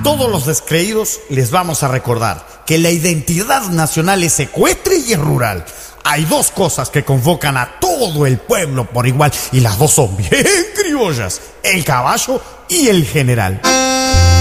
A todos los descreídos les vamos a recordar que la identidad nacional es ecuestre y es rural. Hay dos cosas que convocan a todo el pueblo por igual y las dos son bien criollas: el caballo y el general.